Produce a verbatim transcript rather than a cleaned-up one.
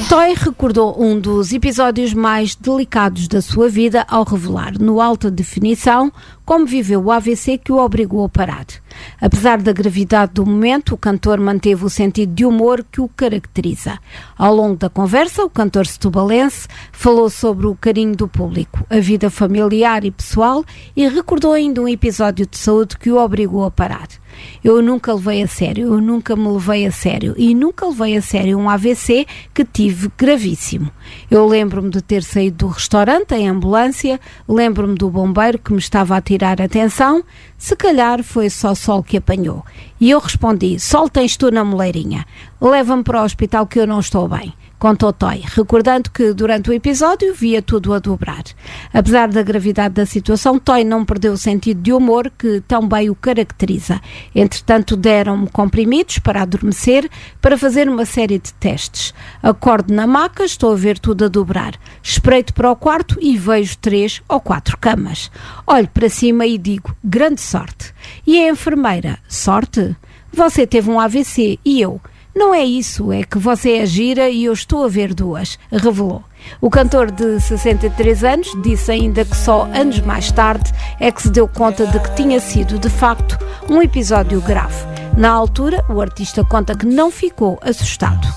Toy recordou um dos episódios mais delicados da sua vida ao revelar, no Alta Definição, como viveu o A V C que o obrigou a parar. Apesar da gravidade do momento, o cantor manteve o sentido de humor que o caracteriza. Ao longo da conversa, o cantor setubalense falou sobre o carinho do público, a vida familiar e pessoal e recordou ainda um episódio de saúde que o obrigou a parar. Eu nunca levei a sério, eu nunca me levei a sério e nunca levei a sério um A V C que tive gravíssimo. Eu lembro-me de ter saído do restaurante em ambulância, lembro-me do bombeiro que me estava a tirar a atenção, se calhar foi só sol que apanhou. E eu respondi, sol tens tu na moleirinha, leva-me para o hospital que eu não estou bem. Contou Toy, recordando que durante o episódio via tudo a dobrar. Apesar da gravidade da situação, Toy não perdeu o sentido de humor que tão bem o caracteriza. Entretanto, deram-me comprimidos para adormecer, para fazer uma série de testes. Acordo na maca, estou a ver tudo a dobrar. Espreito para o quarto e vejo três ou quatro camas. Olho para cima e digo, grande sorte. E a enfermeira, sorte? Você teve um A V C e eu... Não é isso, é que você é gira e eu estou a ver duas, revelou. O cantor de sessenta e três anos disse ainda que só anos mais tarde é que se deu conta de que tinha sido, de facto, um episódio grave. Na altura, o artista conta que não ficou assustado.